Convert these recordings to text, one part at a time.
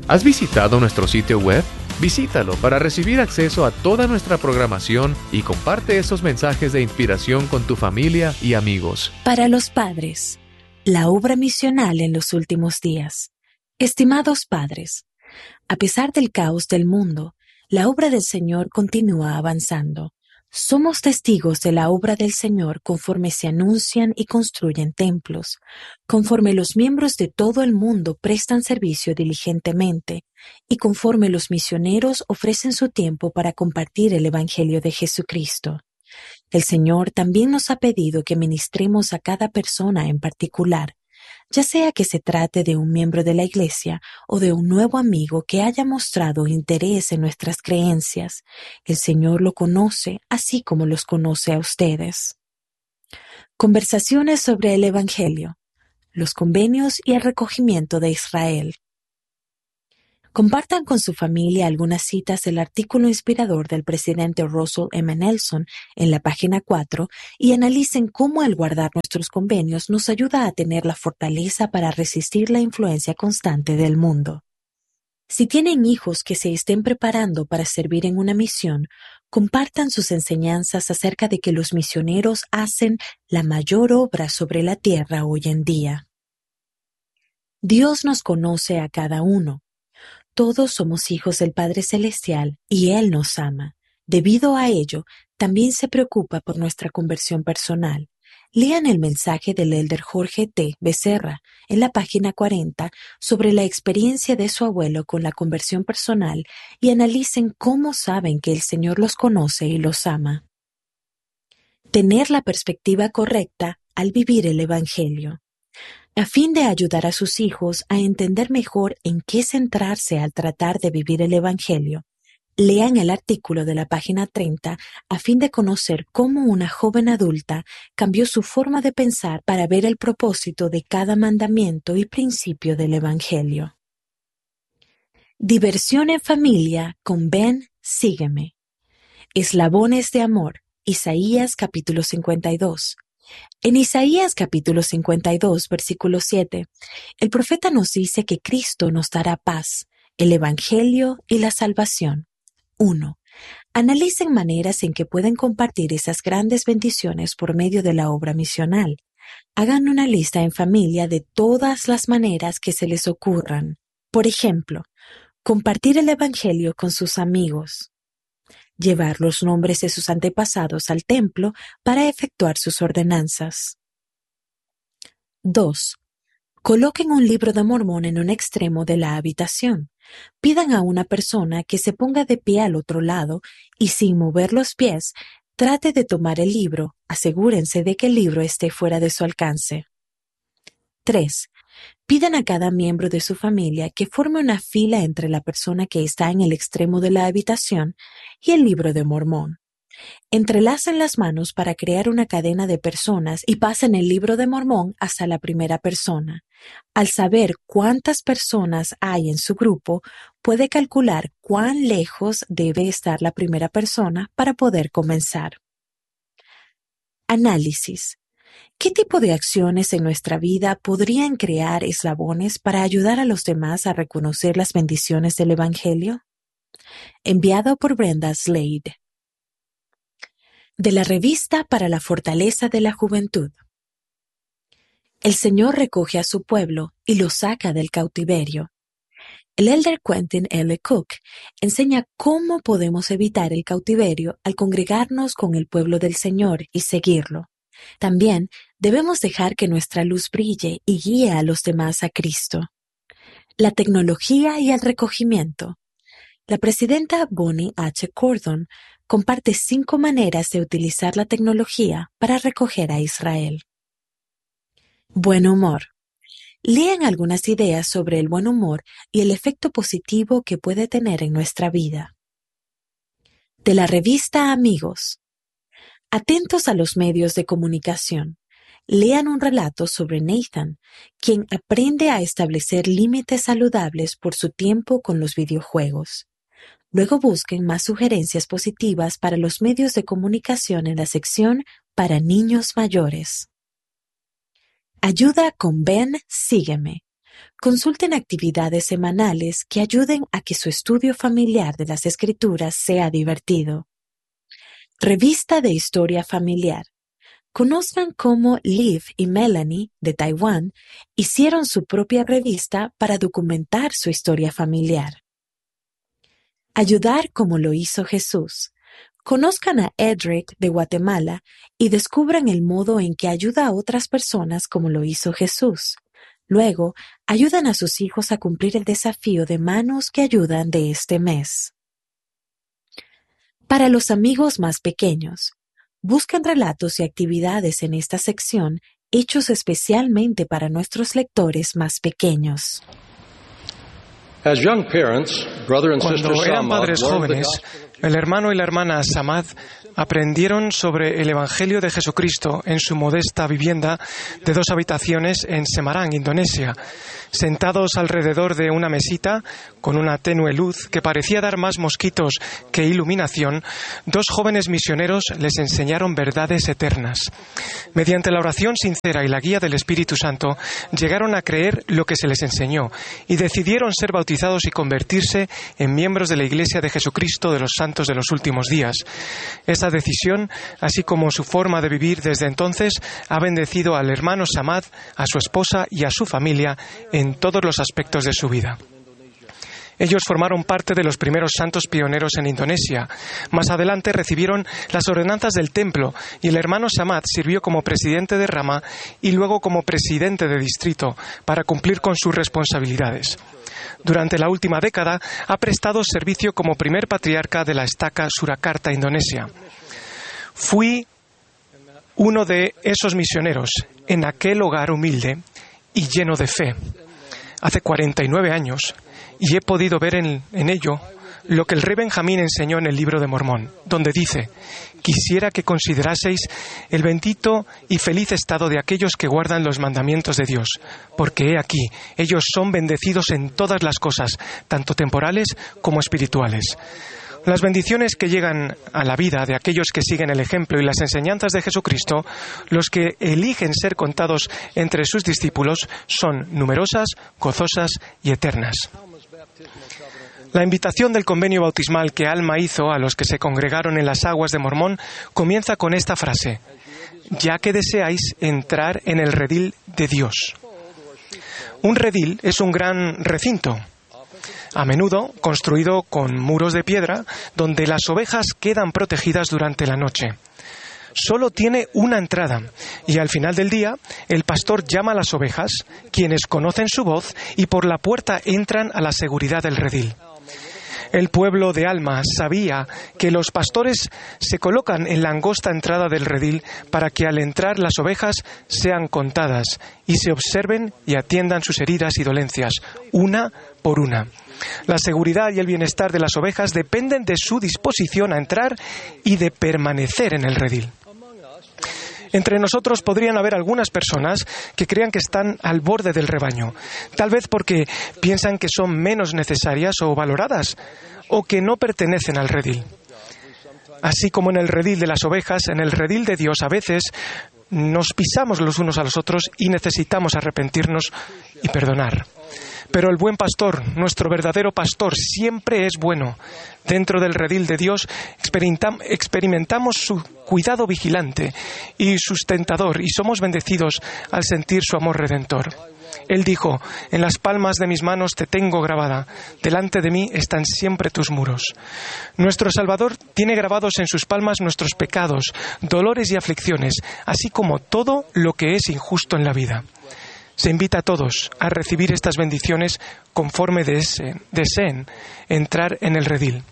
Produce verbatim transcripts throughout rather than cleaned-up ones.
¿Has visitado nuestro sitio web? Visítalo para recibir acceso a toda nuestra programación y comparte esos mensajes de inspiración con tu familia y amigos. Para los padres, la obra misional en los últimos días. Estimados padres, a pesar del caos del mundo, la obra del Señor continúa avanzando. Somos testigos de la obra del Señor conforme se anuncian y construyen templos, conforme los miembros de todo el mundo prestan servicio diligentemente y conforme los misioneros ofrecen su tiempo para compartir el Evangelio de Jesucristo. El Señor también nos ha pedido que ministremos a cada persona en particular, ya sea que se trate de un miembro de la Iglesia o de un nuevo amigo que haya mostrado interés en nuestras creencias. El Señor lo conoce, así como los conoce a ustedes. Conversaciones sobre el Evangelio, los convenios y el recogimiento de Israel. Compartan con su familia algunas citas del artículo inspirador del presidente Russell M. Nelson en la página cuatro y analicen cómo el guardar nuestros convenios nos ayuda a tener la fortaleza para resistir la influencia constante del mundo. Si tienen hijos que se estén preparando para servir en una misión, compartan sus enseñanzas acerca de que los misioneros hacen la mayor obra sobre la tierra hoy en día. Dios nos conoce a cada uno. Todos somos hijos del Padre Celestial y Él nos ama. Debido a ello, también se preocupa por nuestra conversión personal. Lean el mensaje del elder Jorge T. Becerra en la página cuarenta sobre la experiencia de su abuelo con la conversión personal y analicen cómo saben que el Señor los conoce y los ama. Tener la perspectiva correcta al vivir el Evangelio. A fin de ayudar a sus hijos a entender mejor en qué centrarse al tratar de vivir el Evangelio, lean el artículo de la página treinta a fin de conocer cómo una joven adulta cambió su forma de pensar para ver el propósito de cada mandamiento y principio del Evangelio. Diversión en familia con Ven, sígueme. Eslabones de amor, Isaías capítulo cincuenta y dos. En Isaías capítulo cincuenta y dos, versículo siete, el profeta nos dice que Cristo nos dará paz, el Evangelio y la salvación. uno. Analicen maneras en que pueden compartir esas grandes bendiciones por medio de la obra misional. Hagan una lista en familia de todas las maneras que se les ocurran. Por ejemplo, compartir el Evangelio con sus amigos. Llevar los nombres de sus antepasados al templo para efectuar sus ordenanzas. dos. Coloquen un libro de Mormón en un extremo de la habitación. Pidan a una persona que se ponga de pie al otro lado y sin mover los pies, trate de tomar el libro. Asegúrense de que el libro esté fuera de su alcance. tres. Pidan a cada miembro de su familia que forme una fila entre la persona que está en el extremo de la habitación y el libro de Mormón. Entrelacen las manos para crear una cadena de personas y pasen el libro de Mormón hasta la primera persona. Al saber cuántas personas hay en su grupo, puede calcular cuán lejos debe estar la primera persona para poder comenzar. Análisis. ¿Qué tipo de acciones en nuestra vida podrían crear eslabones para ayudar a los demás a reconocer las bendiciones del Evangelio? Enviado por Brenda Slade. De la revista para la fortaleza de la juventud. El Señor recoge a su pueblo y lo saca del cautiverio. El elder Quentin L. Cook enseña cómo podemos evitar el cautiverio al congregarnos con el pueblo del Señor y seguirlo. También debemos dejar que nuestra luz brille y guíe a los demás a Cristo. La tecnología y el recogimiento. La presidenta Bonnie H. Cordon comparte cinco maneras de utilizar la tecnología para recoger a Israel. Buen humor. Lean algunas ideas sobre el buen humor y el efecto positivo que puede tener en nuestra vida. De la revista Amigos. Atentos a los medios de comunicación. Lean un relato sobre Nathan, quien aprende a establecer límites saludables por su tiempo con los videojuegos. Luego busquen más sugerencias positivas para los medios de comunicación en la sección para niños mayores. Ayuda con Ven, sígueme. Consulten actividades semanales que ayuden a que su estudio familiar de las Escrituras sea divertido. Revista de Historia Familiar. Conozcan cómo Liv y Melanie, de Taiwán, hicieron su propia revista para documentar su historia familiar. Ayudar como lo hizo Jesús. Conozcan a Edric, de Guatemala, y descubran el modo en que ayuda a otras personas como lo hizo Jesús. Luego, ayudan a sus hijos a cumplir el desafío de Manos que Ayudan de este mes. Para los amigos más pequeños, buscan relatos y actividades en esta sección hechos especialmente para nuestros lectores más pequeños. Cuando eran padres jóvenes, el hermano y la hermana Samad aprendieron sobre el Evangelio de Jesucristo en su modesta vivienda de dos habitaciones en Semarang, Indonesia. Sentados alrededor de una mesita, con una tenue luz que parecía dar más mosquitos que iluminación, dos jóvenes misioneros les enseñaron verdades eternas. Mediante la oración sincera y la guía del Espíritu Santo, llegaron a creer lo que se les enseñó y decidieron ser bautizados y convertirse en miembros de la Iglesia de Jesucristo de los Santos de los Últimos Días. Esa decisión, así como su forma de vivir desde entonces, ha bendecido al hermano Samad, a su esposa y a su familia en todos los aspectos de su vida. Ellos formaron parte de los primeros santos pioneros en Indonesia. Más adelante recibieron las ordenanzas del templo y el hermano Samad sirvió como presidente de rama y luego como presidente de distrito para cumplir con sus responsabilidades. Durante la última década ha prestado servicio como primer patriarca de la estaca Surakarta, Indonesia. Fui uno de esos misioneros en aquel hogar humilde y lleno de fe hace cuarenta y nueve años y he podido ver en, en ello lo que el rey Benjamín enseñó en el libro de Mormón, donde dice: quisiera que consideraseis el bendito y feliz estado de aquellos que guardan los mandamientos de Dios, porque he aquí, ellos son bendecidos en todas las cosas, tanto temporales como espirituales. Las bendiciones que llegan a la vida de aquellos que siguen el ejemplo y las enseñanzas de Jesucristo, los que eligen ser contados entre sus discípulos, son numerosas, gozosas y eternas. La invitación del convenio bautismal que Alma hizo a los que se congregaron en las aguas de Mormón comienza con esta frase: ya que deseáis entrar en el redil de Dios. Un redil es un gran recinto, a menudo construido con muros de piedra, donde las ovejas quedan protegidas durante la noche. Solo tiene una entrada y al final del día el pastor llama a las ovejas, quienes conocen su voz y por la puerta entran a la seguridad del redil. El pueblo de Alma sabía que los pastores se colocan en la angosta entrada del redil para que al entrar las ovejas sean contadas y se observen y atiendan sus heridas y dolencias, una por una. La seguridad y el bienestar de las ovejas dependen de su disposición a entrar y de permanecer en el redil. Entre nosotros podrían haber algunas personas que crean que están al borde del rebaño, tal vez porque piensan que son menos necesarias o valoradas, o que no pertenecen al redil. Así como en el redil de las ovejas, en el redil de Dios a veces nos pisamos los unos a los otros y necesitamos arrepentirnos y perdonar. Pero el buen pastor, nuestro verdadero pastor, siempre es bueno. Dentro del redil de Dios experimentamos su cuidado vigilante y sustentador y somos bendecidos al sentir su amor redentor. Él dijo: en las palmas de mis manos te tengo grabada, delante de mí están siempre tus muros. Nuestro Salvador tiene grabados en sus palmas nuestros pecados, dolores y aflicciones, así como todo lo que es injusto en la vida. Se invita a todos a recibir estas bendiciones conforme deseen, deseen entrar en el redil.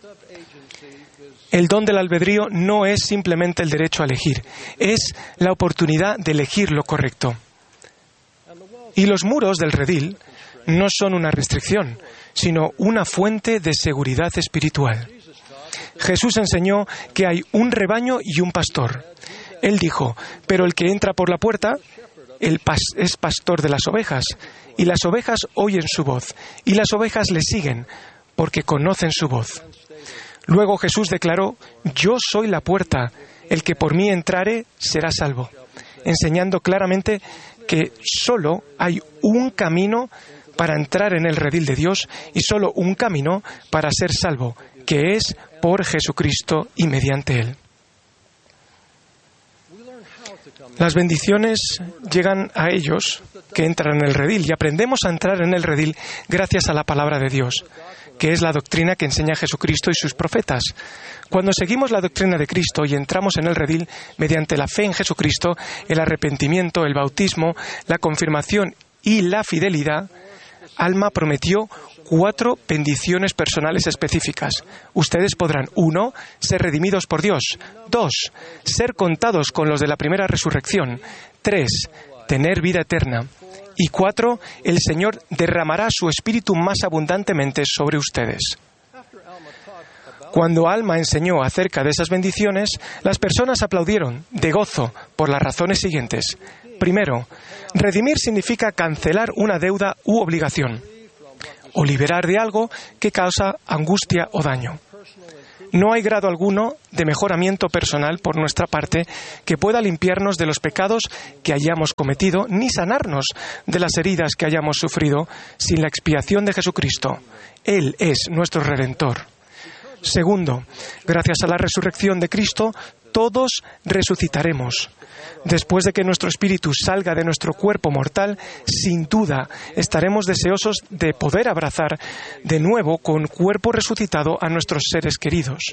El don del albedrío no es simplemente el derecho a elegir, es la oportunidad de elegir lo correcto. Y los muros del redil no son una restricción, sino una fuente de seguridad espiritual. Jesús enseñó que hay un rebaño y un pastor. Él dijo: pero el que entra por la puerta Él pas- es pastor de las ovejas, y las ovejas oyen su voz, y las ovejas le siguen, porque conocen su voz. Luego Jesús declaró: yo soy la puerta, el que por mí entrare será salvo, enseñando claramente que solo hay un camino para entrar en el redil de Dios y solo un camino para ser salvo, que es por Jesucristo y mediante Él. Las bendiciones llegan a ellos que entran en el redil y aprendemos a entrar en el redil gracias a la palabra de Dios, que es la doctrina que enseña Jesucristo y sus profetas. Cuando seguimos la doctrina de Cristo y entramos en el redil mediante la fe en Jesucristo, el arrepentimiento, el bautismo, la confirmación y la fidelidad, Alma prometió cuatro bendiciones personales específicas. Ustedes podrán, uno, ser redimidos por Dios. Dos, ser contados con los de la primera resurrección. Tres, tener vida eterna. Y cuatro, el Señor derramará su Espíritu más abundantemente sobre ustedes. Cuando Alma enseñó acerca de esas bendiciones, las personas aplaudieron de gozo por las razones siguientes. Primero, redimir significa cancelar una deuda u obligación, o liberar de algo que causa angustia o daño. No hay grado alguno de mejoramiento personal por nuestra parte que pueda limpiarnos de los pecados que hayamos cometido, ni sanarnos de las heridas que hayamos sufrido sin la expiación de Jesucristo. Él es nuestro Redentor. Segundo, gracias a la resurrección de Cristo, todos resucitaremos. Después de que nuestro espíritu salga de nuestro cuerpo mortal, sin duda estaremos deseosos de poder abrazar de nuevo con cuerpo resucitado a nuestros seres queridos.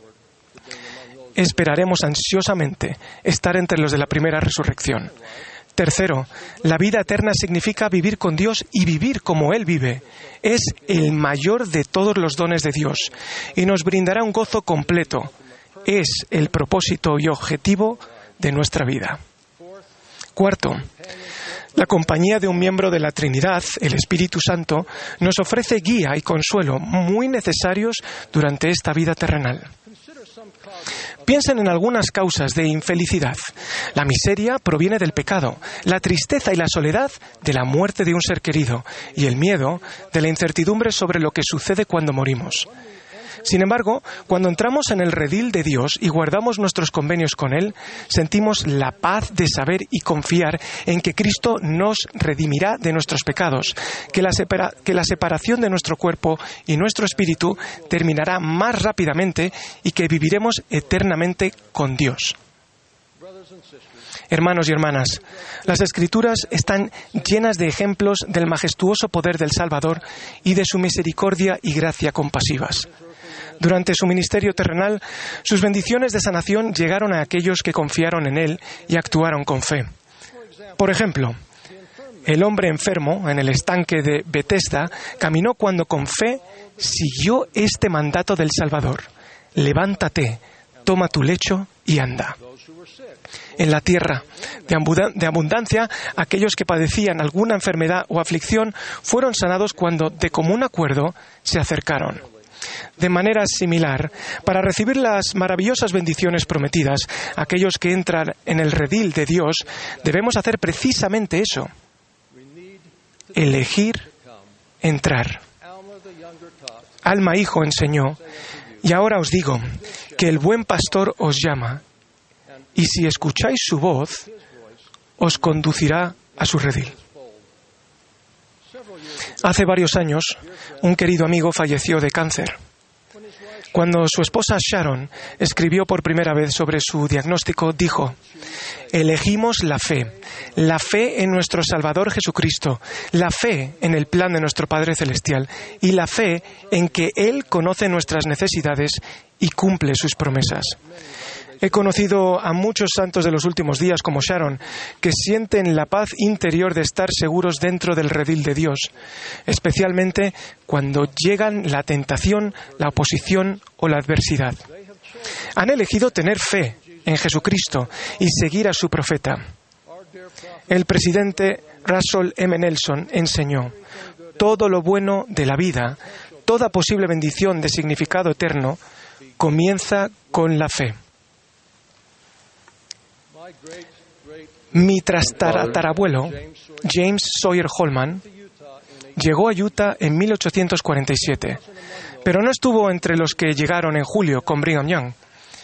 Esperaremos ansiosamente estar entre los de la primera resurrección. Tercero, la vida eterna significa vivir con Dios y vivir como Él vive. Es el mayor de todos los dones de Dios y nos brindará un gozo completo. Es el propósito y objetivo de nuestra vida. Cuarto, la compañía de un miembro de la Trinidad, el Espíritu Santo, nos ofrece guía y consuelo muy necesarios durante esta vida terrenal. Piensen en algunas causas de infelicidad. La miseria proviene del pecado, la tristeza y la soledad de la muerte de un ser querido y el miedo de la incertidumbre sobre lo que sucede cuando morimos. Sin embargo, cuando entramos en el redil de Dios y guardamos nuestros convenios con Él, sentimos la paz de saber y confiar en que Cristo nos redimirá de nuestros pecados, que la, separa- que la separación de nuestro cuerpo y nuestro espíritu terminará más rápidamente y que viviremos eternamente con Dios. Hermanos y hermanas, las Escrituras están llenas de ejemplos del majestuoso poder del Salvador y de su misericordia y gracia compasivas. Durante su ministerio terrenal, sus bendiciones de sanación llegaron a aquellos que confiaron en Él y actuaron con fe. Por ejemplo, el hombre enfermo en el estanque de Betesda caminó cuando con fe siguió este mandato del Salvador: levántate, toma tu lecho y anda. En la tierra de abundancia, aquellos que padecían alguna enfermedad o aflicción fueron sanados cuando, de común acuerdo, se acercaron. De manera similar, para recibir las maravillosas bendiciones prometidas, aquellos que entran en el redil de Dios, debemos hacer precisamente eso: elegir entrar. Alma hijo enseñó, y ahora os digo, que el buen pastor os llama, y si escucháis su voz, os conducirá a su redil. Hace varios años, un querido amigo falleció de cáncer. Cuando su esposa Sharon escribió por primera vez sobre su diagnóstico, dijo: elegimos la fe, la fe en nuestro Salvador Jesucristo, la fe en el plan de nuestro Padre Celestial y la fe en que Él conoce nuestras necesidades y cumple sus promesas. He conocido a muchos santos de los últimos días, como Sharon, que sienten la paz interior de estar seguros dentro del redil de Dios, especialmente cuando llegan la tentación, la oposición o la adversidad. Han elegido tener fe en Jesucristo y seguir a su profeta. El presidente Russell M. Nelson enseñó: todo lo bueno de la vida, toda posible bendición de significado eterno, comienza con la fe. Mi tatarabuelo, James Sawyer Holman, llegó a Utah en mil ochocientos cuarenta y siete, pero no estuvo entre los que llegaron en julio con Brigham Young.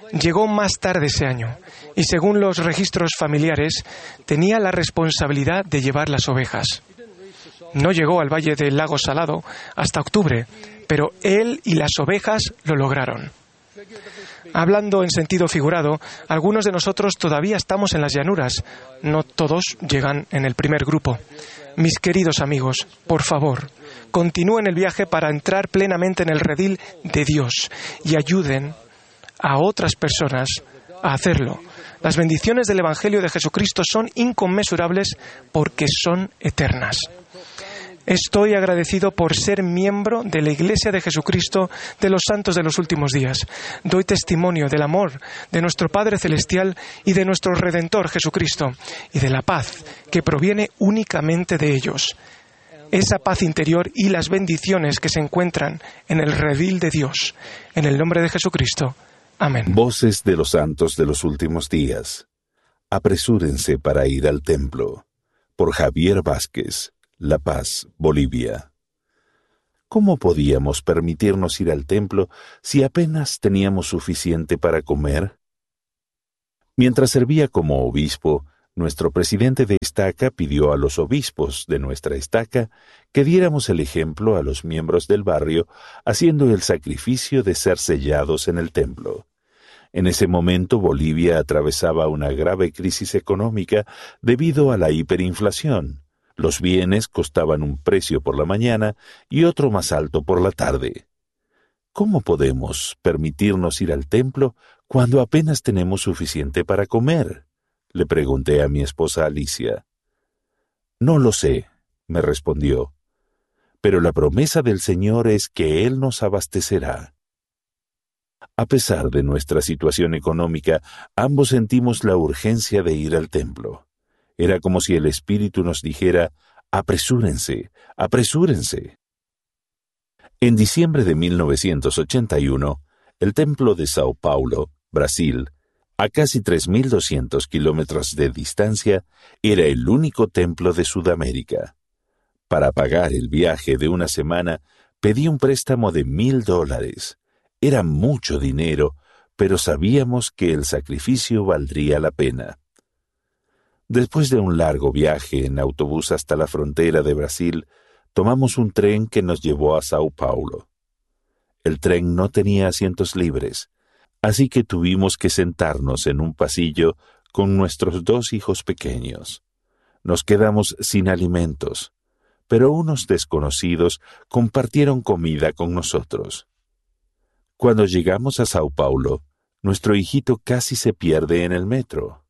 llegó más tarde ese año y, según los registros familiares, tenía la responsabilidad de llevar las ovejas. No llegó al Valle del Lago Salado hasta octubre, pero él y las ovejas lo lograron. Hablando en sentido figurado, algunos de nosotros todavía estamos en las llanuras. No todos llegan en el primer grupo. Mis queridos amigos, por favor, continúen el viaje para entrar plenamente en el redil de Dios y ayuden a otras personas a hacerlo. Las bendiciones del Evangelio de Jesucristo son inconmensurables porque son eternas. Estoy agradecido por ser miembro de la Iglesia de Jesucristo de los Santos de los Últimos Días. Doy testimonio del amor de nuestro Padre Celestial y de nuestro Redentor Jesucristo y de la paz que proviene únicamente de ellos. Esa paz interior y las bendiciones que se encuentran en el redil de Dios. En el nombre de Jesucristo. Amén. Voces de los Santos de los Últimos Días. Apresúrense para ir al templo. Por Javier Vázquez. La Paz, Bolivia. ¿Cómo podíamos permitirnos ir al templo si apenas teníamos suficiente para comer? Mientras servía como obispo, nuestro presidente de estaca pidió a los obispos de nuestra estaca que diéramos el ejemplo a los miembros del barrio haciendo el sacrificio de ser sellados en el templo. En ese momento Bolivia atravesaba una grave crisis económica debido a la hiperinflación. Los bienes costaban un precio por la mañana y otro más alto por la tarde. ¿Cómo podemos permitirnos ir al templo cuando apenas tenemos suficiente para comer?, le pregunté a mi esposa Alicia. No lo sé, me respondió, pero la promesa del Señor es que Él nos abastecerá. A pesar de nuestra situación económica, ambos sentimos la urgencia de ir al templo. Era como si el Espíritu nos dijera, apresúrense, apresúrense. En diciembre de mil novecientos ochenta y uno, el templo de Sao Paulo, Brasil, a casi tres mil doscientos kilómetros de distancia, era el único templo de Sudamérica. Para pagar el viaje de una semana, pedí un préstamo de mil dólares. Era mucho dinero, pero sabíamos que el sacrificio valdría la pena. Después de un largo viaje en autobús hasta la frontera de Brasil, tomamos un tren que nos llevó a Sao Paulo. El tren no tenía asientos libres, así que tuvimos que sentarnos en un pasillo con nuestros dos hijos pequeños. Nos quedamos sin alimentos, pero unos desconocidos compartieron comida con nosotros. Cuando llegamos a Sao Paulo, nuestro hijito casi se pierde en el metro.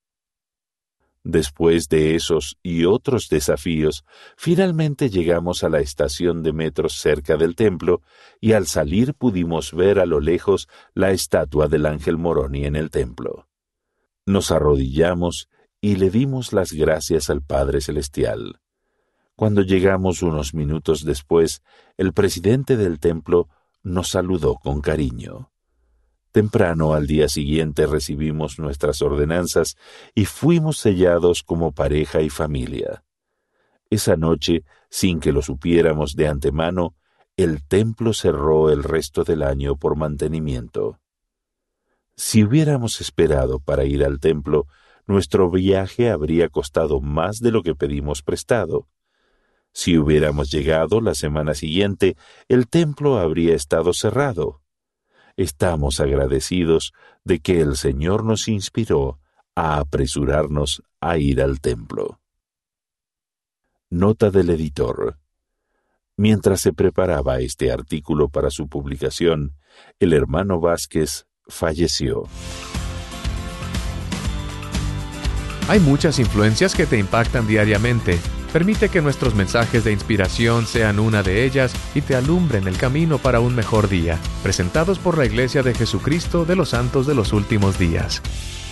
Después de esos y otros desafíos, finalmente llegamos a la estación de metro cerca del templo y al salir pudimos ver a lo lejos la estatua del ángel Moroni en el templo. Nos arrodillamos y le dimos las gracias al Padre Celestial. Cuando llegamos unos minutos después, el presidente del templo nos saludó con cariño. Temprano al día siguiente recibimos nuestras ordenanzas y fuimos sellados como pareja y familia. Esa noche, sin que lo supiéramos de antemano, el templo cerró el resto del año por mantenimiento. Si hubiéramos esperado para ir al templo, nuestro viaje habría costado más de lo que pedimos prestado. Si hubiéramos llegado la semana siguiente, el templo habría estado cerrado. Estamos agradecidos de que el Señor nos inspiró a apresurarnos a ir al templo. Nota del editor. Mientras se preparaba este artículo para su publicación, el hermano Vázquez falleció. Hay muchas influencias que te impactan diariamente. Permite que nuestros mensajes de inspiración sean una de ellas y te alumbren el camino para un mejor día. Presentados por la Iglesia de Jesucristo de los Santos de los Últimos Días.